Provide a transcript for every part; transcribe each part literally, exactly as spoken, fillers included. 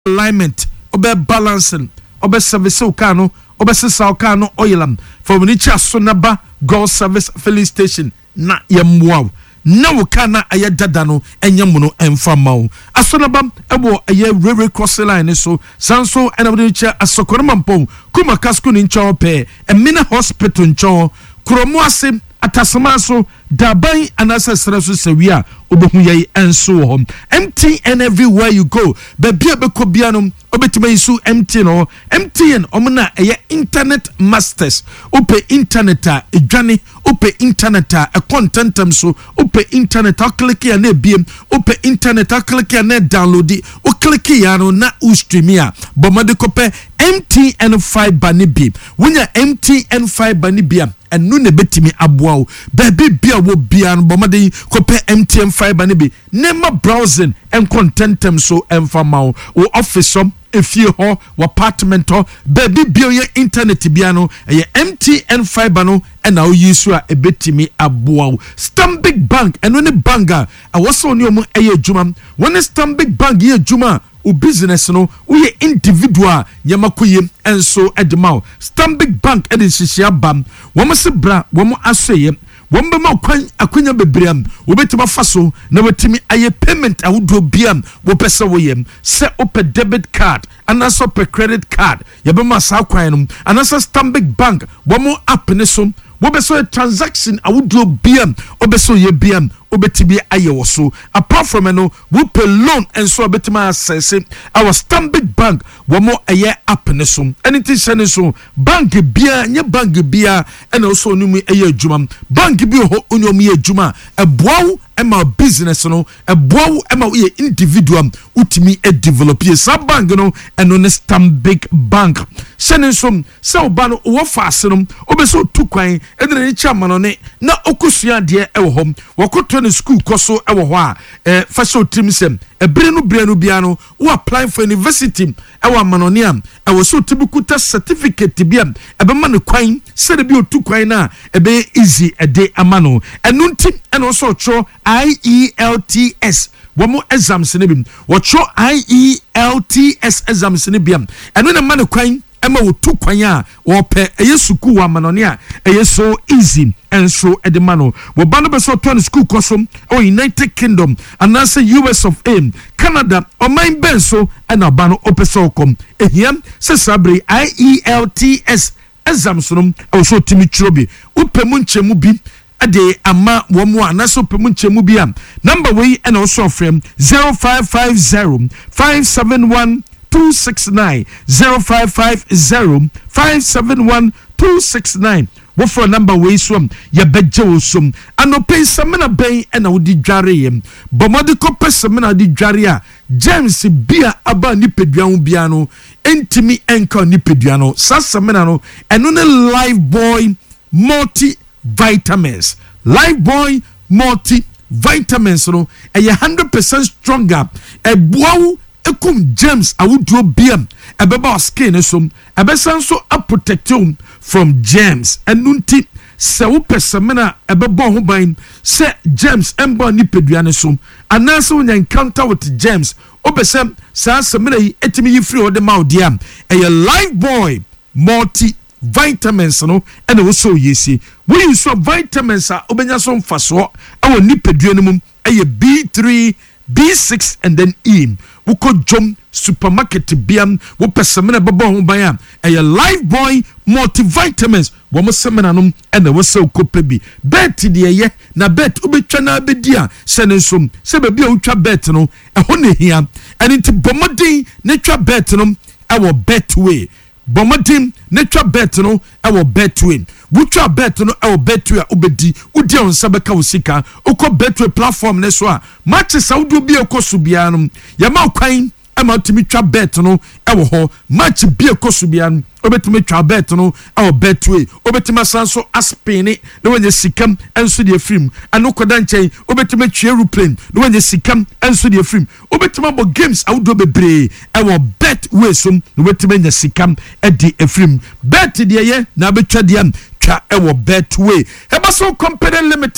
alignment obe balancing obe service ukano obe sisa ukano oilam from nicha sonaba gold service filling station na yemwaw na wukana aya dadano enyamuno emfamao asonaba ebo aya railway crossing line so sanso enabodicha asokoramampo kuma kasku ni ncho pe emina hospital ncho kromo ase atasamaso daban anasa sreso sewia obehu yai enso hom M T N everywhere you go bebia beko bianom obetima isu M T N no M T N omna eye internet masters ope internet a edwane ope internet a contentam so ope internet a click ya na biem ope internet a click ya na download o click ya no na u stream ya bomade kope M T N fiber ni bi wonya M T N fiber ni bia enu ne betimi aboa o baby bia wo bia no bomade kope M T N fiber ni bi nema browsing and contentam so emfama o office if you ho apartment ho baby bia internet bia no e M T N fiber no and now use a betimi aboa Stanbic Bank enu ne banga awoso ne omu eye adwuma when Stanbic Bank ye adwuma o business no we individual nyamakoyem enso edema Stanbic Bank edishishia bam womo se bra womo asoye womo ma kwan akonya bebrem wobetima faso na wetimi aye payment awudo biam wo pese woyem se ope debit card anaso pe credit card yebema sa kwan no anaso Stanbic Bank womo app ne so wobeso transaction awudo biam obeso ye biam obetibi ayewoso apart from no we pay loan and so obetima access our Stanbic Bank womo eye app ne so anything sene so bank bia nye bank bia and also numi eye adwuma bank bi ho onyomi adwuma eboawo ema business no eboawo ema we individual utimi e develop ye sa bank no eno ne Stanbic Bank sene so se oba no wo faase no obeso tukwan edere ni chama ne na okosua de e wo hom wokoto ne school koso e wo ho a eh fashion team sem ebire no bire no bia no wo apply for university e wo amanoniam e wo so tibikuta certificate bia e be ma ne kwan se de bi otukwan na e be easy e de amano enu nti eno so tro I E L T S womo exams ne bim wo tro I E L T S exams ne bia enu ne ma ne kwan ema wo tu kwan a wo pe eye suku wa manone a eye so easy and so edemano wo ba no be so to school kosom o United Kingdom and na say U S of A Canada o main ben so and ba no opeso kom ehiam se sabre I E L T S exams no o so timi churobi upemu nchemu bi ade ama wo mo anaso pemu nchemu bi am number we and also from zero five five zero five seven one two six nine zero five five zero five seven one two six nine. What for number way swim? Ya bejo sum. Ano pay samena bay and I would djari. Bomadico pesamena di jaria. James bia aba ni pediano biano. Intimi enko ni pediano. Sasamenano. And on a live boy multi vitamins. Live boy multi vitamins. No, a hundred percent stronger. A wow. Ekum James awudro biam ebeba skin so ebesan so a protect you from James enunti se wo pesemena ebebo ho ban se James emba ni peduane so anase wonya encounter with James obesem sa semena yi etimi yi free ode maudiam e live boy multi vitamins no ene wo so yesi we use vitamins a obenya so mfaso awo ni peduane mum e B three B six and then E. Woko jom supermarket biam wo pesemena babo ho ban a e live boy multivitamins wo mo semena no e na wo se kope bi bet de ye na bet obetwa na abedi a se ne som se ba bi a utwa bet no e ho ne hia enti bomodin ne twa bet no e wo betway bomodin ne twa bet no e wo betway wutwa bet no e wo betway obedi udi on sabeka usika uko betway platform ne so a match saudo bi ekoso bia no ya ma kwan ama timi twa bet no e wo ho match bi ekoso bia no obetimi twa bet no e wo betway obetima sanso aspini ne wonye sikam enso de film anokoda nchen obetimi twa aeroplane ne wonye sikam enso de film obetima bo games awdo bebre e wo betway so ne obetimi nya sikam e di e film bet de ye na betwa de am twa e wo betway Hebaso Company Limited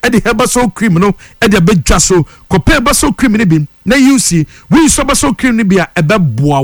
ɛde herbal cream no ɛde abɛdwa so kɔpɛ herbal cream no bi na use we so herbal cream no bi a ɛbɛboa